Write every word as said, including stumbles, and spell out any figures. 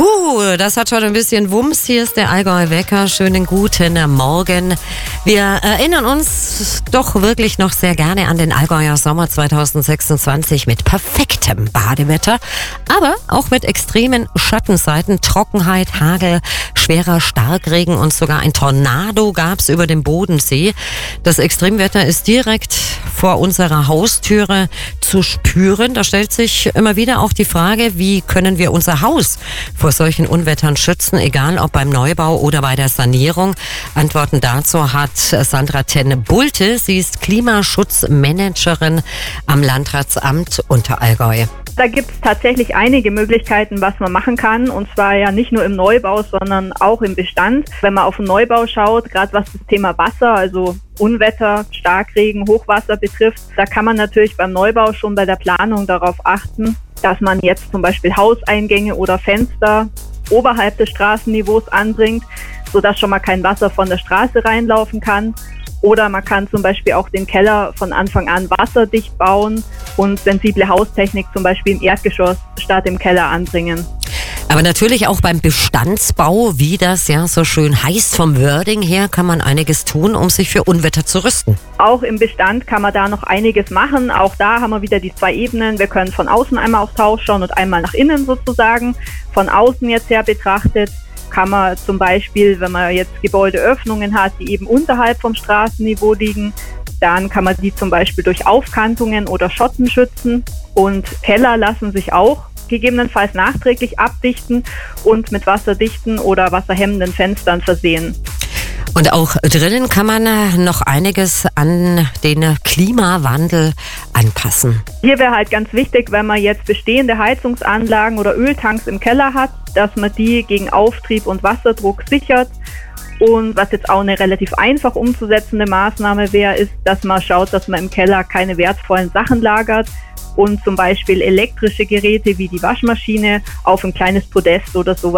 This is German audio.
Puh, das hat schon ein bisschen Wumms. Hier ist der Allgäu Wecker. Schönen guten Morgen. Wir erinnern uns doch wirklich noch sehr gerne an den Allgäuer Sommer zweitausendsechsundzwanzig mit perfektem Badewetter, aber auch mit extremen Schattenseiten, Trockenheit, Hagel, schwerer Starkregen und sogar ein Tornado gab's über dem Bodensee. Das Extremwetter ist direkt vor unserer Haustüre zu spüren. Da stellt sich immer wieder auch die Frage, wie können wir unser Haus vor solchen Unwettern schützen, egal ob beim Neubau oder bei der Sanierung. Antworten dazu hat Sandra Tenne-Bulte. Sie ist Klimaschutzmanagerin am Landratsamt Unterallgäu. Da gibt es tatsächlich einige Möglichkeiten, was man machen kann, und zwar ja nicht nur im Neubau, sondern auch im Bestand. Wenn man auf den Neubau schaut, gerade was das Thema Wasser, also Unwetter, Starkregen, Hochwasser betrifft, da kann man natürlich beim Neubau schon bei der Planung darauf achten, dass man jetzt zum Beispiel Hauseingänge oder Fenster oberhalb des Straßenniveaus anbringt, sodass schon mal kein Wasser von der Straße reinlaufen kann. Oder man kann zum Beispiel auch den Keller von Anfang an wasserdicht bauen und sensible Haustechnik zum Beispiel im Erdgeschoss statt im Keller anbringen. Aber natürlich auch beim Bestandsbau, wie das ja so schön heißt vom Wording her, kann man einiges tun, um sich für Unwetter zu rüsten. Auch im Bestand kann man da noch einiges machen. Auch da haben wir wieder die zwei Ebenen. Wir können von außen einmal aufs Haus schauen und einmal nach innen sozusagen. Von außen jetzt her betrachtet kann man zum Beispiel, wenn man jetzt Gebäudeöffnungen hat, die eben unterhalb vom Straßenniveau liegen, dann kann man die zum Beispiel durch Aufkantungen oder Schotten schützen. Und Keller lassen sich auch gegebenenfalls nachträglich abdichten und mit wasserdichten oder wasserhemmenden Fenstern versehen. Und auch drinnen kann man noch einiges an den Klimawandel anpassen. Hier wäre halt ganz wichtig, wenn man jetzt bestehende Heizungsanlagen oder Öltanks im Keller hat, dass man die gegen Auftrieb und Wasserdruck sichert. Und was jetzt auch eine relativ einfach umzusetzende Maßnahme wäre, ist, dass man schaut, dass man im Keller keine wertvollen Sachen lagert und zum Beispiel elektrische Geräte wie die Waschmaschine auf ein kleines Podest oder sowas